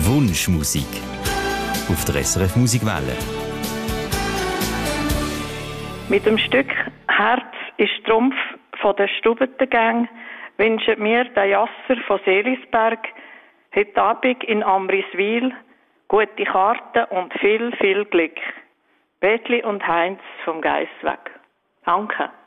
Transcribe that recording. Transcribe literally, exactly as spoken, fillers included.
Wunschmusik auf der S R F Musikwelle. Mit dem Stück «Herz ist Trumpf» von der Stubentengang wünschen mir der Jasser von Seelisberg heute Abend in Amriswil gute Karten und viel, viel Glück. Betli und Heinz vom Geissweg. Danke.